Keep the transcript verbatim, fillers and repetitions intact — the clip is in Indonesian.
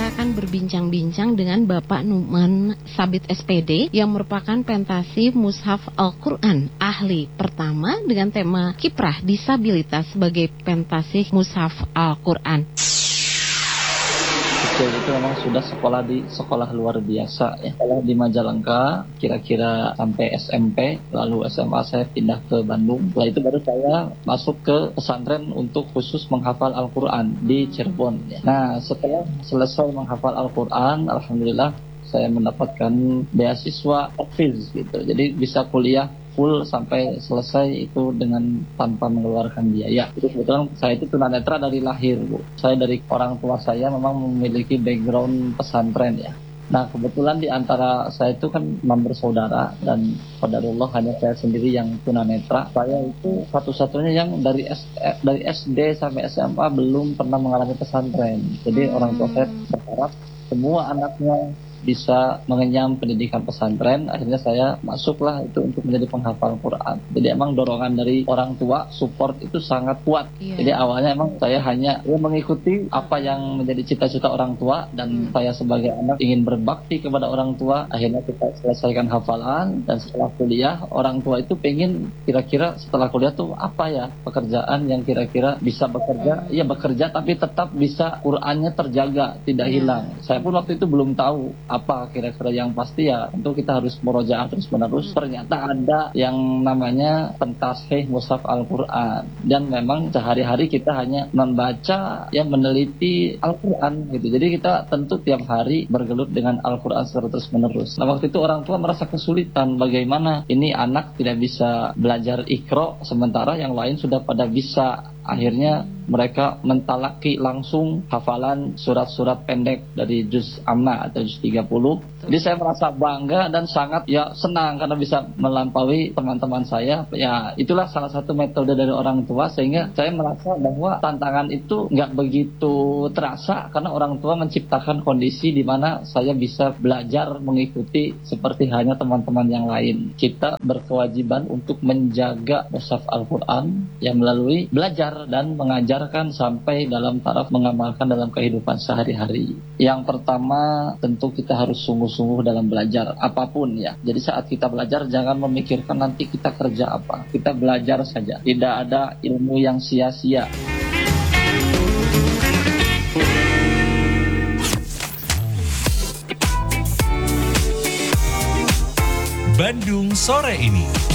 kita akan berbincang-bincang dengan Bapak Numan Sabit S P D yang merupakan pentasi Mushaf Al-Quran ahli pertama dengan tema kiprah disabilitas sebagai pentasi Mushaf Al-Quran. Kecil itu memang sudah sekolah di sekolah luar biasa ya. Kalau di Majalengka kira-kira sampai S M P, lalu S M A saya pindah ke Bandung. Setelah itu baru saya masuk ke pesantren untuk khusus menghafal Al-Quran di Cirebon ya. Nah, setelah selesai menghafal Al-Quran, alhamdulillah saya mendapatkan beasiswa Hafiz gitu. Jadi bisa kuliah full sampai selesai itu dengan tanpa mengeluarkan biaya. Itu kebetulan saya itu tunanetra dari lahir, Bu. Saya dari orang tua saya memang memiliki background pesantren ya. Nah, kebetulan di antara saya itu kan enam bersaudara dan qadarullah hanya saya sendiri yang tunanetra. Saya itu satu-satunya yang dari S, eh, dari S D sampai S M A belum pernah mengalami pesantren. Jadi orang tua saya berharap semua anaknya bisa mengenyam pendidikan pesantren. Akhirnya saya masuklah itu untuk menjadi penghafal Quran. Jadi emang dorongan dari orang tua support itu sangat kuat. Yeah. Jadi awalnya emang saya hanya ya, mengikuti apa yang menjadi cita-cita orang tua dan hmm. saya sebagai anak ingin berbakti kepada orang tua. Akhirnya kita selesaikan hafalan dan setelah kuliah orang tua itu pengen kira-kira setelah kuliah tuh apa ya pekerjaan yang kira-kira bisa bekerja, hmm. ya bekerja tapi tetap bisa Qurannya terjaga, tidak yeah. hilang. Saya pun waktu itu belum tahu apa kira-kira yang pasti ya tentu kita harus murojaah terus menerus. Hmm. Ternyata ada yang namanya pentasih Mushaf Al-Quran dan memang sehari-hari kita hanya membaca ya meneliti Al-Quran gitu. Jadi kita tentu tiap hari bergelut dengan Al-Quran secara terus menerus. Nah waktu itu orang tua merasa kesulitan bagaimana ini anak tidak bisa belajar Iqra sementara yang lain sudah pada bisa. Akhirnya mereka mentalaki langsung hafalan surat-surat pendek dari juz amma atau juz tiga puluh. Jadi saya merasa bangga dan sangat ya senang karena bisa melampaui teman-teman saya. Ya itulah salah satu metode dari orang tua sehingga saya merasa bahwa tantangan itu nggak begitu terasa karena orang tua menciptakan kondisi di mana saya bisa belajar mengikuti seperti hanya teman-teman yang lain. Kita berkewajiban untuk menjaga mushaf Al-Quran yang melalui belajar dan mengajarkan sampai dalam taraf mengamalkan dalam kehidupan sehari-hari. Yang pertama tentu kita harus sungguh-sungguh dalam belajar apapun ya. Jadi saat kita belajar jangan memikirkan nanti kita kerja apa. Kita belajar saja. Tidak ada ilmu yang sia-sia. Bandung sore ini.